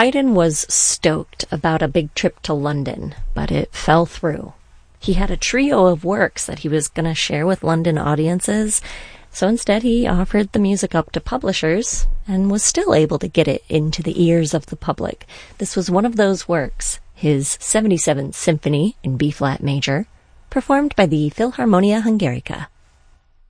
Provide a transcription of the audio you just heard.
Haydn was stoked about a big trip to London, but it fell through. He had a trio of works that he was going to share with London audiences, so instead he offered the music up to publishers and was still able to get it into the ears of the public. This was one of those works, his 77th Symphony in B-flat major, performed by the Philharmonia Hungarica.